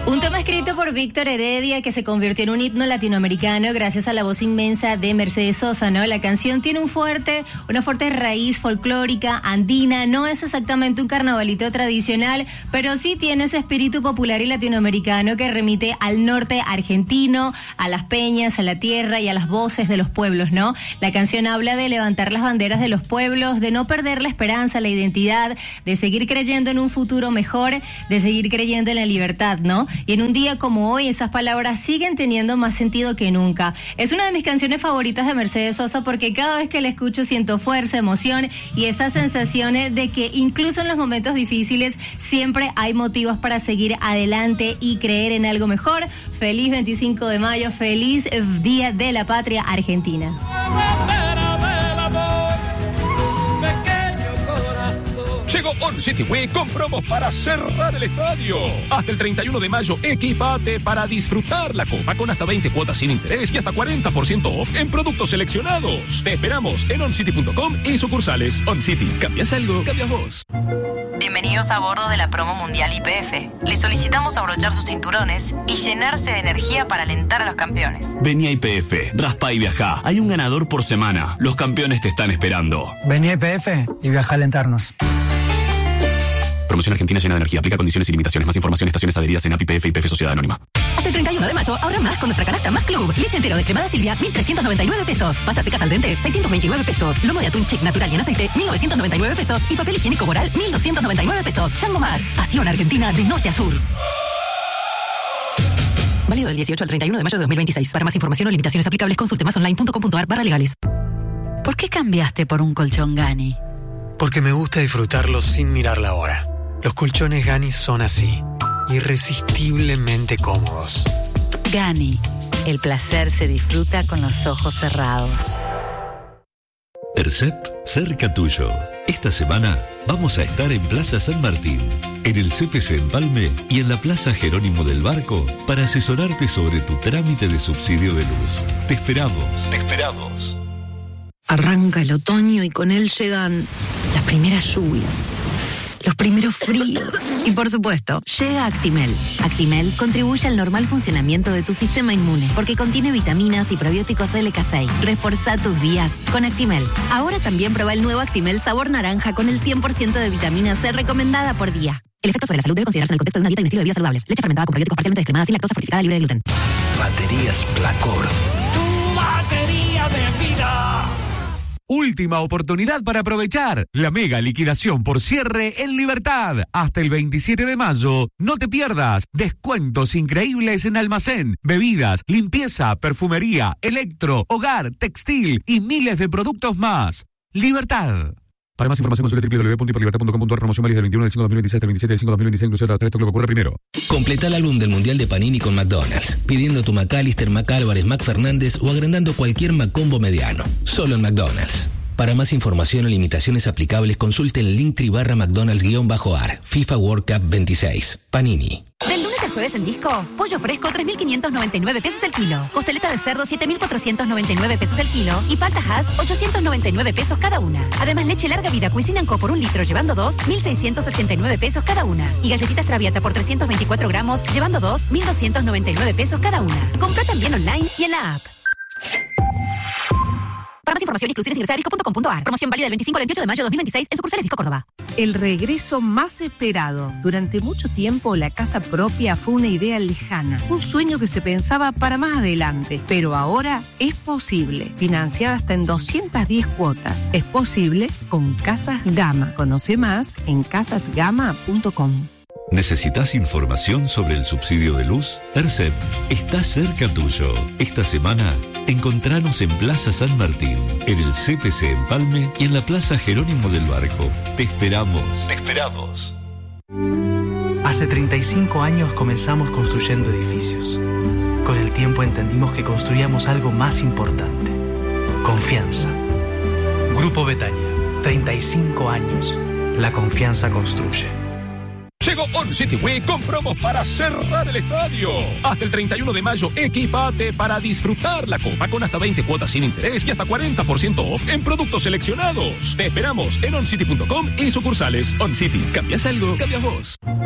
Un tema escrito por Víctor Heredia que se convirtió en un himno latinoamericano gracias a la voz inmensa de Mercedes Sosa, ¿no? La canción tiene una fuerte raíz folclórica, andina, no es exactamente un carnavalito tradicional, pero sí tiene ese espíritu popular y latinoamericano que remite al norte argentino, a las peñas, a la tierra y a las voces de los pueblos, ¿no? La canción habla de levantar las banderas de los pueblos, de no perder la esperanza, la identidad, de seguir creyendo en un futuro mejor, de seguir creyendo en la libertad, ¿no? Y en un día como hoy, esas palabras siguen teniendo más sentido que nunca. Es una de mis canciones favoritas de Mercedes Sosa porque cada vez que la escucho siento fuerza, emoción y esas sensaciones de que incluso en los momentos difíciles siempre hay motivos para seguir adelante y creer en algo mejor. Feliz 25 de mayo, feliz Día de la Patria Argentina. Llegó On City Week con promos para cerrar el estadio. Hasta el 31 de mayo, equipate para disfrutar la Copa con hasta 20 cuotas sin interés y hasta 40% off en productos seleccionados. Te esperamos en oncity.com y sucursales. On City, ¿cambias algo? ¿Cambias vos? Bienvenidos a bordo de la promo mundial YPF. Les solicitamos abrochar sus cinturones y llenarse de energía para alentar a los campeones. Vení a YPF, raspa y viajá. Hay un ganador por semana. Los campeones te están esperando. Vení a YPF y viajá a alentarnos. Promoción Argentina llena de energía. Aplica condiciones y limitaciones. Más información, estaciones adheridas en APIPF y YPF Sociedad Anónima. Hasta el 31 de mayo, ahorra más con nuestra canasta Más Club. Leche entero de cremada Silvia, 1.399 pesos. Pasta secas al dente, 629 pesos. Lomo de atún Chick natural y en aceite, 1.999 pesos. Y papel higiénico Boral, 1.299 pesos. Chango Más. Pasión Argentina de norte a sur. Válido del 18 al 31 de mayo de 2026. Para más información o limitaciones aplicables, consulte másonline.com.ar/legales. ¿Por qué cambiaste por un colchón Gani? Porque me gusta disfrutarlo sin mirar la hora. Los colchones Gani son así, irresistiblemente cómodos. Gani, el placer se disfruta con los ojos cerrados. ERCEP, cerca tuyo. Esta semana vamos a estar en Plaza San Martín, en el CPC Empalme y en la Plaza Jerónimo del Barco para asesorarte sobre tu trámite de subsidio de luz. Te esperamos. Te esperamos. Arranca el otoño y con él llegan las primeras lluvias, los primeros fríos y, por supuesto, llega Actimel. Actimel contribuye al normal funcionamiento de tu sistema inmune porque contiene vitaminas y probióticos LK6. Reforzá tus días con Actimel. Ahora también prueba el nuevo Actimel sabor naranja con el 100% de vitamina C recomendada por día. El efecto sobre la salud debe considerarse en el contexto de una dieta y un estilo de vida saludables. Leche fermentada con probióticos parcialmente descremada sin lactosa, fortificada, libre de gluten. Baterías Placor. ¡Tu batería de vida! Última oportunidad para aprovechar la mega liquidación por cierre en Libertad. Hasta el 27 de mayo. No te pierdas. Descuentos increíbles en almacén, bebidas, limpieza, perfumería, electro, hogar, textil y miles de productos más. Libertad. Para más información consulte www.hiperlibertad.com.ar. Promoción válida del 21 del 5 de 2026 hasta el 27 del 5 de 2026, incluso hasta esto que ocurre primero. Completa el álbum del Mundial de Panini con McDonald's, pidiendo tu McAllister, McAlvarez, McFernández o agrandando cualquier McCombo mediano. Solo en McDonald's. Para más información o limitaciones aplicables, consulte el Linktree/McDonald's-AR. FIFA World Cup 26. Panini. Del lunes al jueves en Disco, pollo fresco 3.599 pesos el kilo, costeleta de cerdo 7.499 pesos el kilo y palta Hass 899 pesos cada una. Además, leche larga vida Cuisinanco por 1 litro llevando 2, 1.689 pesos cada una. Y galletitas Traviata por 324 gramos llevando 2, 1.299 pesos cada una. Compra también online y en la app. Para más información y exclusiones ingresa a disco.com.ar. Promoción válida del 25 al 28 de mayo de 2026 en sucursales Disco Córdoba. El regreso más esperado. Durante mucho tiempo la casa propia fue una idea lejana, un sueño que se pensaba para más adelante, pero ahora es posible. Financiada hasta en 210 cuotas. Es posible con Casas Gama. Conoce más en casasgama.com. ¿Necesitas información sobre el subsidio de luz? ERCEP está cerca tuyo. Esta semana, encontranos en Plaza San Martín, en el CPC Empalme y en la Plaza Jerónimo del Barco. Te esperamos. Te esperamos. Hace 35 años comenzamos construyendo edificios. Con el tiempo entendimos que construíamos algo más importante. Confianza. Grupo Betania. 35 años. La confianza construye. Llegó On City Week con promos para cerrar el estadio. Hasta el 31 de mayo, equipate para disfrutar la Copa con hasta 20 cuotas sin interés y hasta 40% off en productos seleccionados. Te esperamos en oncity.com y sucursales. On City, ¿cambias algo? ¿Cambias vos?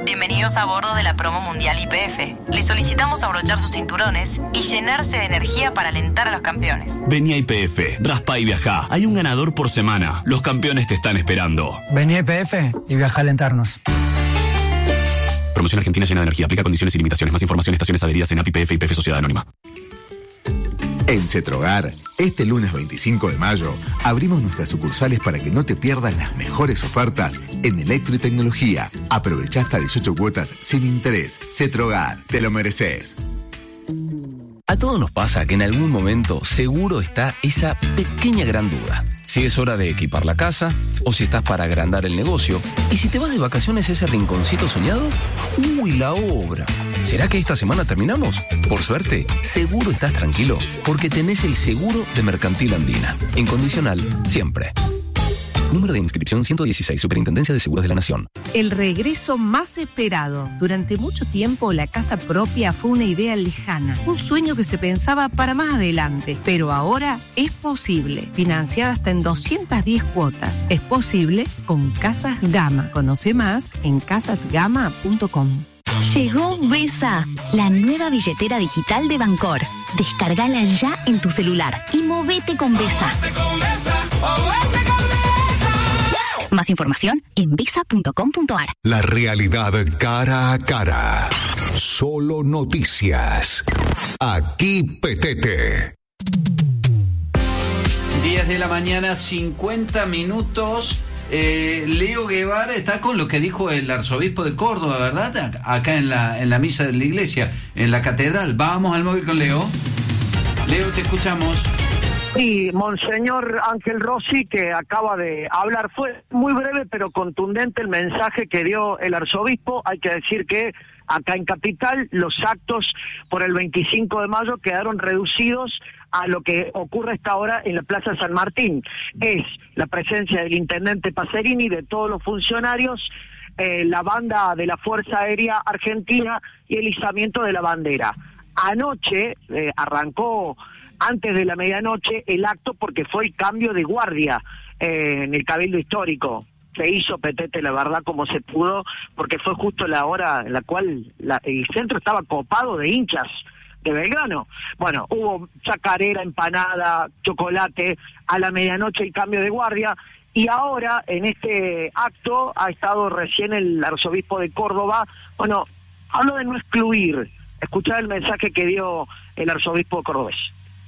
Bienvenidos a bordo de la promo mundial YPF. Le solicitamos abrochar sus cinturones y llenarse de energía para alentar a los campeones. Vení a YPF, raspa y viajá. Hay un ganador por semana. Los campeones te están esperando. Vení a YPF y viaja a alentarnos. Promoción Argentina llena de energía. Aplica condiciones y limitaciones. Más información en estaciones adheridas en API, YPF y YPF Sociedad Anónima. En Cetrogar, este lunes 25 de mayo, abrimos nuestras sucursales para que no te pierdas las mejores ofertas en electro y tecnología. Aprovecha hasta 18 cuotas sin interés. Cetrogar, te lo mereces. A todos nos pasa que en algún momento seguro está esa pequeña gran duda. Si es hora de equipar la casa o si estás para agrandar el negocio. Y si te vas de vacaciones a ese rinconcito soñado, ¡uy, la obra! ¿Será que esta semana terminamos? Por suerte, seguro estás tranquilo porque tenés el seguro de Mercantil Andina. Incondicional, siempre. Número de inscripción 116, Superintendencia de Seguros de la Nación. El regreso más esperado. Durante mucho tiempo la casa propia fue una idea lejana, un sueño que se pensaba para más adelante, pero ahora es posible. Financiada hasta en 210 cuotas. Es posible con Casas Gama. Conoce más en casasgama.com. Llegó Besa, la nueva billetera digital de Bancor. Descárgala ya en tu celular y movete con Besa. Más información en besa.com.ar. La realidad cara a cara. Solo noticias. Aquí Petete. 10 de la mañana, 50 minutos. Leo Guevara está con lo que dijo el arzobispo de Córdoba, ¿verdad? Acá en la misa de la iglesia, en la catedral. Vamos al móvil con Leo. Leo, te escuchamos. Sí, Monseñor Ángel Rossi, que acaba de hablar, fue muy breve pero contundente el mensaje que dio el arzobispo. Hay que decir que acá en Capital los actos por el 25 de mayo quedaron reducidos a lo que ocurre hasta ahora en la Plaza San Martín. Es la presencia del intendente Pacerini, de todos los funcionarios, la banda de la Fuerza Aérea Argentina y el izamiento de la bandera. Anoche arrancó antes de la medianoche el acto porque fue el cambio de guardia en el Cabildo Histórico. Se hizo, Petete, la verdad, como se pudo, porque fue justo la hora en la cual el centro estaba copado de hinchas de Belgrano. Bueno, hubo chacarera, empanada, chocolate, a la medianoche el cambio de guardia, y ahora en este acto ha estado recién el arzobispo de Córdoba. Bueno, hablo de no excluir. Escuchar el mensaje que dio el arzobispo cordobés.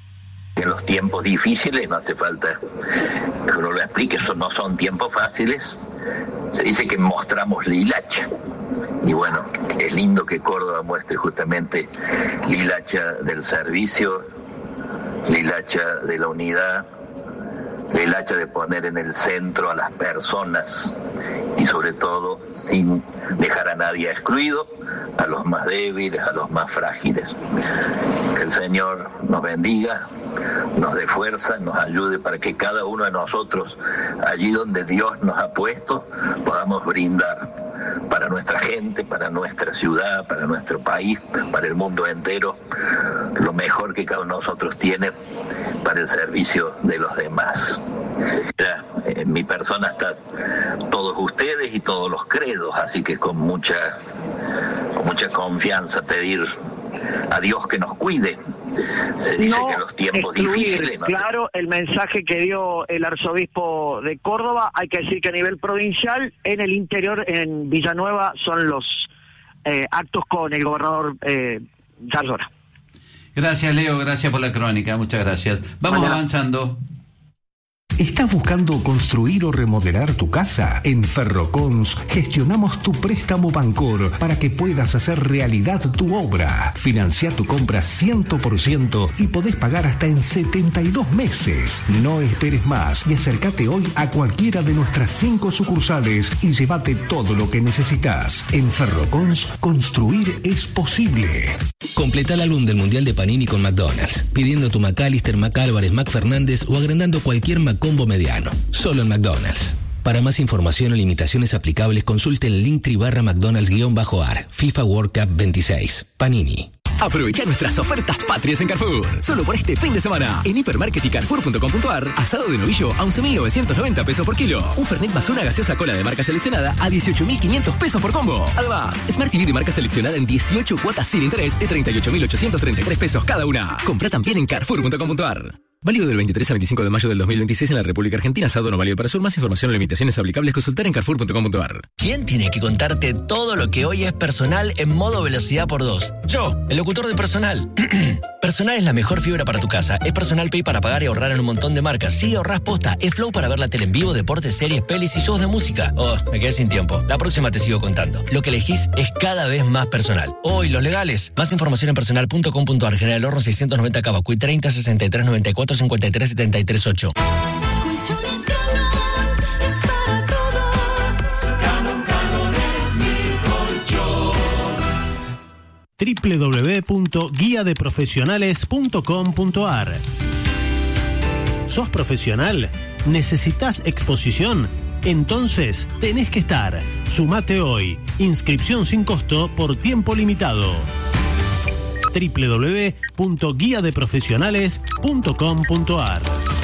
En los tiempos difíciles no hace falta que uno lo explique, eso no son tiempos fáciles. Se dice que mostramos la hilacha. Y bueno, es lindo que Córdoba muestre justamente la hilacha del servicio, la hilacha de la unidad, la hilacha de poner en el centro a las personas y sobre todo sin dejar a nadie excluido, a los más débiles, a los más frágiles. Que el Señor nos bendiga, nos dé fuerza, nos ayude para que cada uno de nosotros, allí donde Dios nos ha puesto, podamos brindar para nuestra gente, para nuestra ciudad, para nuestro país, para el mundo entero, lo mejor que cada uno de nosotros tiene para el servicio de los demás. Ya, en mi persona están todos ustedes y todos los credos, así que con mucha confianza pedir a Dios que nos cuide. Se dice que los tiempos difíciles... Claro, el mensaje que dio el arzobispo de Córdoba, hay que decir que a nivel provincial, en el interior, en Villanueva, son los actos con el gobernador Zarzora. Gracias, Leo, gracias por la crónica, muchas gracias. Vamos avanzando. ¿Estás buscando construir o remodelar tu casa? En Ferrocons gestionamos tu préstamo Bancor para que puedas hacer realidad tu obra. Financia tu compra 100% y podés pagar hasta en 72 meses. No esperes más y acércate hoy a cualquiera de nuestras 5 sucursales y llévate todo lo que necesitas. En Ferrocons, construir es posible. Completa el álbum del Mundial de Panini con McDonald's, pidiendo tu McAllister, McAlvarez, McFernández o agrandando cualquier Macombo mediano. Solo en McDonald's. Para más información o limitaciones aplicables, consulte el Linktree /McDonald's-AR FIFA World Cup 26. Panini. Aprovecha nuestras ofertas patrias en Carrefour. Solo por este fin de semana. En Hipermarket y Carrefour.com.ar, asado de novillo a 11.990 pesos por kilo. Un Fernet más una gaseosa cola de marca seleccionada a 18.500 pesos por combo. Además, Smart TV de marca seleccionada en 18 cuotas sin interés de 38.833 pesos cada una. Compra también en Carrefour.com.ar. Válido del 23 al 25 de mayo del 2026 en la República Argentina. Asado no válido para Sur. Más información o limitaciones aplicables consultar en Carrefour.com.ar. ¿Quién tiene que contarte todo lo que hoy es Personal en modo velocidad por 2? Yo, el locutor de Personal. Personal es la mejor fibra para tu casa. Es Personal Pay para pagar y ahorrar en un montón de marcas. Sí, ahorrás posta. Es Flow para ver la tele en vivo, deportes, series, pelis y shows de música. Oh, me quedé sin tiempo. La próxima te sigo contando. Lo que elegís es cada vez más personal. Hoy, los legales. Más información en personal.com.ar. General Horno 690 Cavacuy 30 63 94 53 73 8. www.guiadeprofesionales.com.ar. ¿Sos profesional? ¿Necesitas exposición? Entonces tenés que estar. Sumate hoy. Inscripción sin costo por tiempo limitado. www.guiadeprofesionales.com.ar.